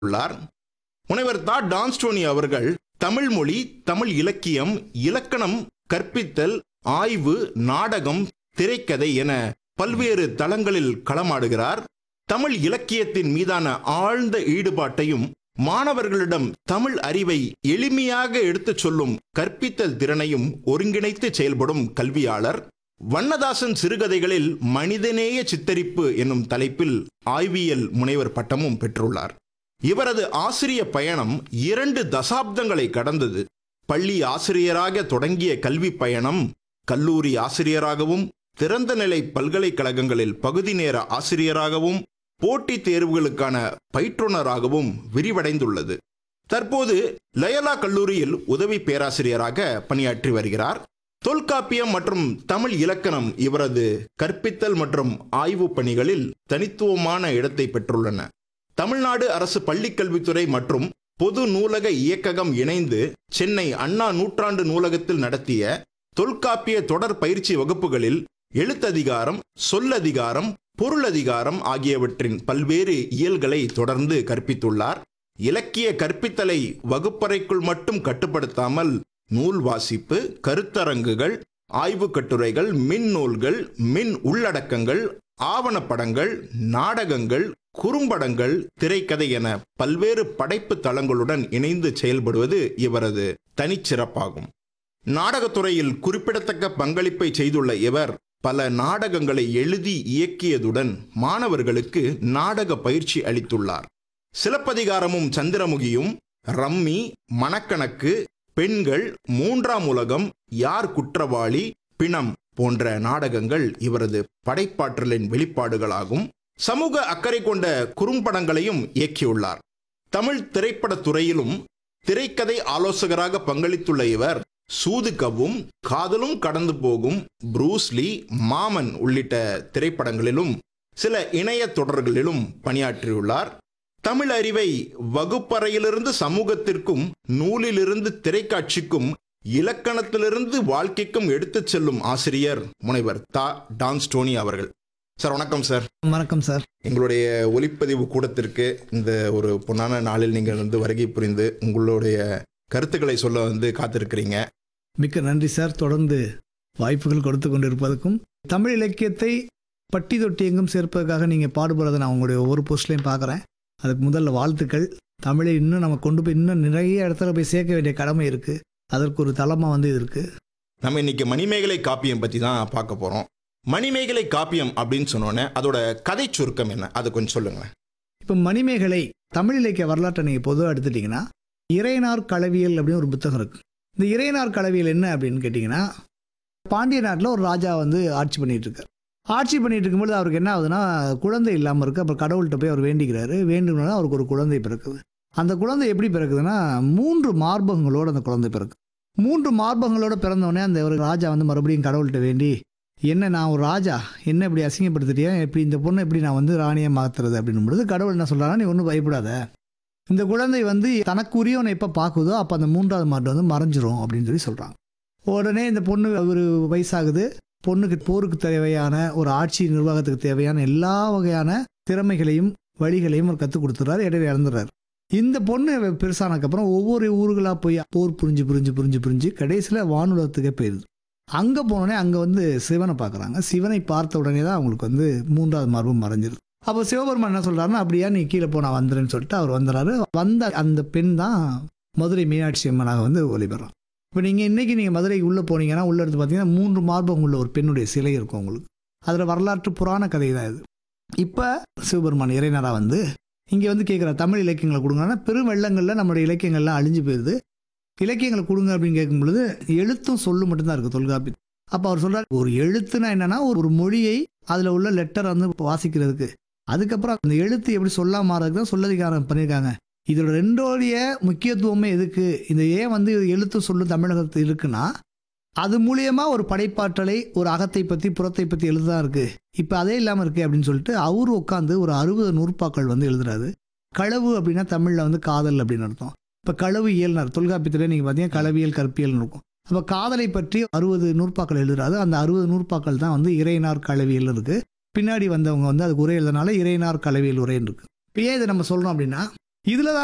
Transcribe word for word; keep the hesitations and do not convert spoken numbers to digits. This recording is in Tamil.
உள்ளார். முனைவர் தா டான்ஸ்டோனி அவர்கள் தமிழ் மொழி, தமிழ் இலக்கியம், இலக்கணம், கற்பித்தல், ஆய்வு, நாடகம், திரைக்கதை என பல்வேறு தளங்களில் களமாடுகிறார். தமிழ் இலக்கியத்தின் மீதான ஆழ்ந்த ஈடுபாட்டையும் மாணவர்களிடம் தமிழ் அறிவை எளிமையாக எடுத்துச் சொல்லும் கற்பித்தல் திறனையும் ஒருங்கிணைத்து செயல்படும் கல்வியாளர். வண்ணதாசன் சிறுகதைகளில் மனிதநேய சித்தரிப்பு என்னும் தலைப்பில் ஆய்வியல் முனைவர் பட்டமும் பெற்றுள்ளார். இவரது ஆசிரிய பயணம் இரண்டு தசாப்தங்களை கடந்தது. பள்ளி ஆசிரியராக தொடங்கிய கல்வி பயணம் கல்லூரி ஆசிரியராகவும், திறந்தநிலை பல்கலைக்கழகங்களில் பகுதி நேர ஆசிரியராகவும், போட்டித் தேர்வுகளுக்கான பயிற்றுனராகவும் விரிவடைந்துள்ளது. தற்போது லயோலா கல்லூரியில் உதவி பேராசிரியராக பணியாற்றி வருகிறார். தொல்காப்பியம் மற்றும் தமிழ் இலக்கணம் இவரது கற்பித்தல் மற்றும் ஆய்வு பணிகளில் தனித்துவமான இடத்தை பெற்றுள்ளன. தமிழ்நாடு அரசு பள்ளிக்கல்வித்துறை மற்றும் பொது நூலக இயக்ககம் இணைந்து சென்னை அண்ணா நூற்றாண்டு நூலகத்தில் நடத்திய தொல்காப்பிய தொடர் பயிற்சி வகுப்புகளில் எழுத்ததிகாரம், சொல்லதிகாரம், பொருளதிகாரம் ஆகியவற்றின் பல்வேறு இயல்களை தொடர்ந்து கற்பித்துள்ளார். இலக்கிய கற்பித்தலை வகுப்பறைக்குள் மட்டும் கட்டுப்படுத்தாமல் நூல் வாசிப்பு, கருத்தரங்குகள், ஆய்வு கட்டுரைகள், மின் நூல்கள், மின் உள்ளடக்கங்கள், ஆவணப்படங்கள், நாடகங்கள், குறும்படங்கள், திரைக்கதை என பல்வேறு படைப்பு தளங்களுடன் இணைந்து செயல்படுவது இவரது தனிச்சிறப்பாகும். நாடகத்துறையில் குறிப்பிடத்தக்க பங்களிப்பை செய்துள்ள இவர் பல நாடகங்களை எழுதி இயக்கியதுடன் மாணவர்களுக்கு நாடக பயிற்சி அளித்துள்ளார். சிலப்பதிகாரமும் சந்திரமுகியும், ரம்மி, மனக்கணக்கு, பெண்கள், மூன்றாம் உலகம், யார் குற்றவாளி, பிணம் போன்ற நாடகங்கள் இவரது படைப்பாற்றலின் வெளிப்பாடுகளாகும். சமூக அக்கறை கொண்ட குறும்படங்களையும் இயக்கியுள்ளார். தமிழ் திரைப்படத் துறையிலும் திரைக்கதை ஆலோசகராக பங்களித்துள்ள இவர் சூதுகவும், காதலும் கடந்து போகும், ப்ரூஸ்லி, மாமன் உள்ளிட்ட திரைப்படங்களிலும் சில இணைய தொடர்களிலும் பணியாற்றியுள்ளார். தமிழ் அறிவை வகுப்பறையிலிருந்து சமூகத்திற்கும், நூலிலிருந்து திரைக்காட்சிக்கும், இலக்கணத்திலிருந்து வாழ்க்கைக்கும் எடுத்துச் செல்லும் ஆசிரியர் முனைவர் தா டான்ஸ்டோனி அவர்கள். சார் வணக்கம் சார். வணக்கம் சார். எங்களுடைய ஒலிப்பதிவு கூடத்திற்கு இந்த ஒரு பொன்னான நாளில் நீங்கள் வந்து வருகை புரிந்து உங்களுடைய கருத்துக்களை சொல்ல வந்து காத்திருக்கிறீங்க. மிக்க நன்றி சார். தொடர்ந்து வாய்ப்புகள் கொடுத்து கொண்டிருப்பதற்கும் தமிழ் இலக்கியத்தை பட்டி தொட்டி எங்கும் சேர்ப்பதற்காக நீங்கள் பாடுபடுறதை நான் உங்களுடைய ஒவ்வொரு போஸ்ட்லையும் பார்க்குறேன். அதுக்கு முதல்ல வாழ்த்துக்கள். தமிழை இன்னும் நம்ம கொண்டு போய் இன்னும் நிறைய இடத்துல போய் சேர்க்க வேண்டிய கடமை இருக்குது. அதற்கு ஒரு தளமாக வந்து இது இருக்குது. நம்ம இன்னைக்கு மணிமேகலை காப்பியம் பற்றி தான் பார்க்க போகிறோம். மணிமேகலை காப்பியம் அப்படின்னு சொன்னோன்னே அதோட கதை சுருக்கம் என்ன, அது கொஞ்சம் சொல்லுங்களேன். இப்போ மணிமேகலை தமிழ் இலக்கிய வரலாற்றை நீங்கள் பொதுவாக எடுத்துட்டிங்கன்னா இறையனார் களவியல் அப்படின்னு ஒரு புத்தகம் இருக்குது. இந்த இறையனார் களவியல் என்ன அப்படின்னு கேட்டிங்கன்னா, பாண்டிய நாட்டில் ஒரு ராஜா வந்து ஆட்சி பண்ணிகிட்டு இருக்கார். ஆட்சி பண்ணிட்டு இருக்கும்போது அவருக்கு என்ன ஆகுதுன்னா, குழந்தை இல்லாமல் இருக்குது. அப்புறம் கடவுள்கிட்ட போய் அவர் வேண்டிக்கிறாரு. வேண்டும்னா அவருக்கு ஒரு குழந்தை பிறக்குது. அந்த குழந்தை எப்படி பிறக்குதுன்னா, மூன்று மார்பகங்களோடு அந்த குழந்தை பிறக்கு. மூன்று மார்பகங்களோடு பிறந்தோடனே அந்த ஒரு ராஜா வந்து மறுபடியும் கடவுள்கிட்ட வேண்டி, என்ன நான் ஒரு ராஜா, என்ன இப்படி அசிங்கப்படுத்திட்டியா, எப்படி இந்த பொண்ணை எப்படி நான் வந்து ராணியை மாற்றுறது அப்படின்னும் பொழுது கடவுள் என்ன சொல்கிறாங்கன்னா, நீ ஒன்றும் பயப்படாத, இந்த குழந்தை வந்து தனக்குரியவனை எப்போ பார்க்குதோ அப்போ அந்த மூன்றாவது மார்பு வந்து மறைஞ்சிரும் அப்படின்னு சொல்லி சொல்கிறாங்க. உடனே இந்த பொண்ணு ஒரு வயசாகுது. பொண்ணுக்கு போருக்கு தேவையான ஒரு ஆட்சி நிர்வாகத்துக்கு தேவையான எல்லா வகையான திறமைகளையும் வழிகளையும் அவர் கற்றுக் கொடுத்துறாரு. இடையில இறந்துடுறாரு. இந்த பொண்ணு பெருசானதுக்கப்புறம் ஒவ்வொரு ஊர்களாக போய் போர் புரிஞ்சு புரிஞ்சு புரிஞ்சு புரிஞ்சு கடைசியில் வானுலகத்துக்கே போயிடுது. அங்கே போனோடனே அங்கே வந்து சிவனை பார்க்குறாங்க. சிவனை பார்த்த உடனே தான் அவங்களுக்கு வந்து மூன்றாவது மார்பும் மறைஞ்சிருது. அப்போ சிவபெருமான் என்ன சொல்கிறாருன்னா, அப்படியா நீ கீழே போ, நான் வந்துடுறேன்னு சொல்லிட்டு அவர் வந்துடுறாரு. வந்த அந்த பெண் தான் மதுரை மீனாட்சி அம்மனாக வந்து ஒளிபெறான். இப்போ நீங்கள் இன்றைக்கி நீங்கள் மதுரைக்கு உள்ளே போனீங்கன்னா உள்ளே எடுத்து பார்த்தீங்கன்னா மூன்று மார்பகம் உள்ள ஒரு பெண்ணுடைய சிலை இருக்கும் உங்களுக்கு. அதில் வரலாற்று புராண கதை தான் இது. இப்போ சிவபெருமான் இறையனாரா வந்து இங்கே வந்து கேட்குற தமிழ் இலக்கியங்களை கொடுங்கன்னா, பெரும் வெள்ளங்களில் நம்மளுடைய இலக்கியங்கள்லாம் அழிஞ்சு போயிடுது. இலக்கியங்களை கொடுங்க அப்படின்னு கேட்கும் பொழுது எழுத்தும் சொல்லும் மட்டும்தான் இருக்குது தொல்காப்பி. அப்போ அவர் சொல்கிறார், ஒரு எழுத்துனா என்னென்னா ஒரு மொழியை அதில் உள்ள லெட்டரை வந்து வாசிக்கிறதுக்கு, அதுக்கப்புறம் அந்த எழுத்து எப்படி சொல்லாம மாறதுக்கு தான் சொல்லதிகாரம் பண்ணியிருக்காங்க. இதோட ரெண்டோடைய முக்கியத்துவமே எதுக்கு, இந்த ஏன் வந்து எழுத்து சொல்லு தமிழகத்தில் இருக்குன்னா, அது மூலியமா ஒரு படைப்பாற்றலை, ஒரு அகத்தை பற்றி புறத்தை பற்றி எழுதுதான் இருக்குது. இப்போ அதே இல்லாமல் இருக்குது அப்படின்னு சொல்லிட்டு அவரு உட்காந்து ஒரு அறுபது நூற்பாக்கள் வந்து எழுதுறாரு. களவு அப்படின்னா தமிழில் வந்து காதல் அப்படின்னு அர்த்தம். இப்போ களவு இயல்னார் தொல்காப்பியத்தில் நீங்கள் பார்த்தீங்கன்னா களவியல் கற்பியல்னு இருக்கும். அப்போ காதலை பற்றி அறுபது நூற்பாக்கள் எழுதுறாரு. அந்த அறுபது நூற்பாக்கள் தான் வந்து இறையனார் களவியல் இருக்குது. பின்னாடி வந்தவங்க வந்து அதுக்கு உரை எழுதுனால இறையனார் களவியல் உரைன்னு இருக்குது. இப்போ ஏன் இதை நம்ம சொல்கிறோம் அப்படின்னா, இதில்